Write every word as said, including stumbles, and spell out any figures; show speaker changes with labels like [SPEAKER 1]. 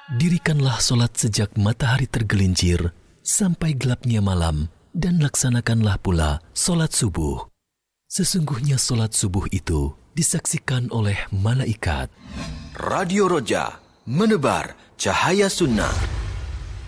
[SPEAKER 1] Dirikanlah solat sejak matahari tergelincir sampai gelapnya malam, dan laksanakanlah pula solat subuh. Sesungguhnya solat subuh itu disaksikan oleh malaikat.
[SPEAKER 2] Radio Roja, menebar cahaya sunnah.